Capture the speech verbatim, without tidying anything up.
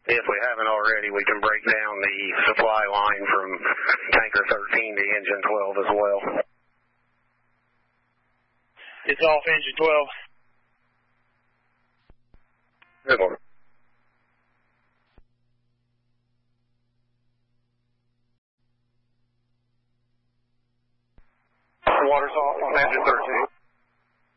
If we haven't already, we can break down the supply line from tanker thirteen to engine twelve as well. It's off engine twelve. Good one. Water's off on engine thirteen.